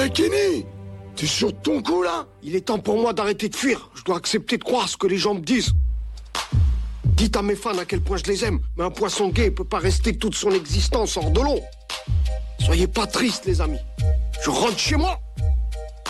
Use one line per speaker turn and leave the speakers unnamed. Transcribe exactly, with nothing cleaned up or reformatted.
Eh Kenny, t'es sur ton coup là? Il est temps pour moi d'arrêter de fuir. Je dois accepter de croire ce que les gens me disent. Dites à mes fans à quel point je les aime, mais un poisson gay peut pas rester toute son existence hors de l'eau. Soyez pas tristes les amis. Je rentre chez moi.